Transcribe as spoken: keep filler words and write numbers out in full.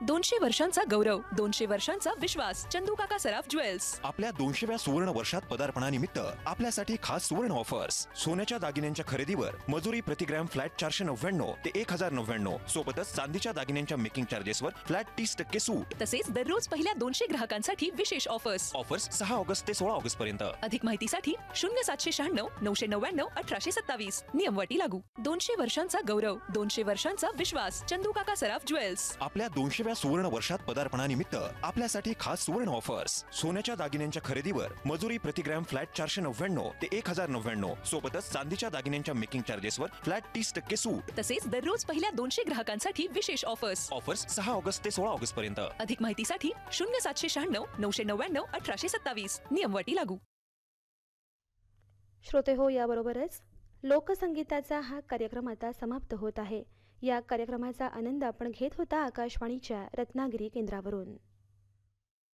दोनशे वर्षांचा गौरव, दोनशे वर्षांचा विश्वास. चंदू काका सराफ ज्वेल्स. आपल्या दोनशेव्या सुवर्ण वर्षात पदार्पणानिमित्त आपल्यासाठी खास सुवर्ण ऑफर्स. सोन्याच्या दागिन्यांच्या खरेदीवर मजुरी प्रति ग्रॅम फ्लॅट चारशे नव्याण्णव ते एक हजार नव्याण्णव. सोबतच चांदीच्या दागिन्यांच्या मेकिंग चार्जेसवर फ्लॅट तीस टक्के सूट. तसेच दररोज पहिल्या दोनशे ग्राहकांसाठी विशेष ऑफर्स. ऑफर्स सहा ऑगस्ट ते सोळा ऑगस्ट पर्यंत. अधिक माहितीसाठी शून्य सातशे शहाण्णव नऊशे नव्याण्णव अठराशे सत्तावीस. नियमवटी लागू. दोनशे वर्षांचा गौरव, दोनशे वर्षांचा विश्वास. चंदू काका सराफ ज्वेल्स. आपल्या दोनशेव्या सुवर्ण वर्षात पदार्पणानिमित्त आपल्यासाठी खास सुवर्ण ऑफर्स. सोन्याच्या दागिन्यांच्या खरेदीवर मजुरी प्रति ग्रॅम फ्लॅट चारशे नव्याण्णव ते एक हजार नव्याण्णव. सोबतच चांदीच्या दागिन्यांच्या मेकिंग चार्जेसवर फ्लॅट तीस टक्के सूट. तसेच दररोज पहिल्या दोनशे ग्राहकांसाठी विशेष ऑफर्स. ऑफर्स सहा ऑगस्ट ते सोळा ऑगस्ट पर्यंत. अधिक माहितीसाठी शून्य सातशे शहाण्णव नऊशे नव्याण्णव अठराशे सत्तावीस. नियमवटी लागू. श्रोते हो, याबरोबरच लोकसंगीताचा हा कार्यक्रम आता समाप्त होत आहे. या कार्यक्रमाचा आनंद आपण घेत होता आकाशवाणीच्या रत्नागिरी केंद्रावरून.